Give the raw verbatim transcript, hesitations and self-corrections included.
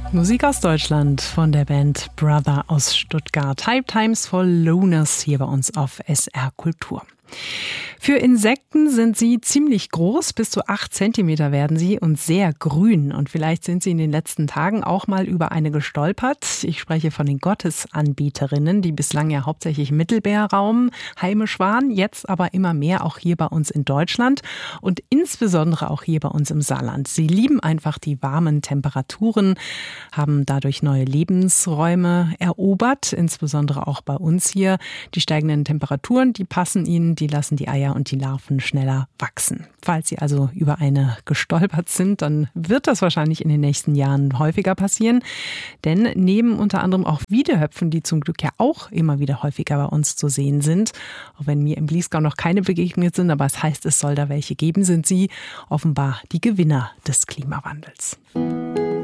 Musik aus Deutschland von der Band Brother aus Stuttgart. Hype Times for Loners hier bei uns auf S R Kultur. Für Insekten sind sie ziemlich groß, bis zu acht Zentimeter werden sie und sehr grün. Und vielleicht sind sie in den letzten Tagen auch mal über eine gestolpert. Ich spreche von den Gottesanbeterinnen, die bislang ja hauptsächlich im Mittelmeerraum heimisch waren, jetzt aber immer mehr auch hier bei uns in Deutschland und insbesondere auch hier bei uns im Saarland. Sie lieben einfach die warmen Temperaturen, haben dadurch neue Lebensräume erobert, insbesondere auch bei uns hier. Die steigenden Temperaturen, die passen ihnen, die lassen die Eier und die Larven schneller wachsen. Falls Sie also über eine gestolpert sind, dann wird das wahrscheinlich in den nächsten Jahren häufiger passieren. Denn neben unter anderem auch Wiedehöpfen, die zum Glück ja auch immer wieder häufiger bei uns zu sehen sind, auch wenn mir im Bliesgau noch keine begegnet sind, aber es heißt, es soll da welche geben, sind sie offenbar die Gewinner des Klimawandels.